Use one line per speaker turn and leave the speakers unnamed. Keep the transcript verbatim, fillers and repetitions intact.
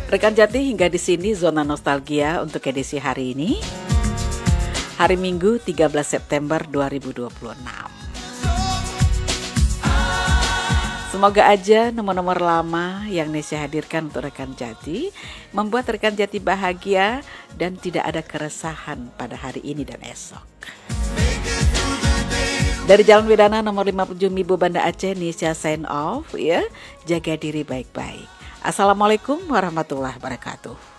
Rekan Jati, hingga di sini zona nostalgia untuk edisi hari ini. Hari Minggu tiga belas September dua ribu dua puluh enam. Semoga aja nomor-nomor lama yang Nesya hadirkan untuk rekan Jati membuat rekan Jati bahagia dan tidak ada keresahan pada hari ini dan esok. Dari Jalan Wedana nomor lima puluh tujuh Mibo Banda Aceh, Nesya sign off ya. Jaga diri baik-baik. Assalamualaikum warahmatullahi wabarakatuh.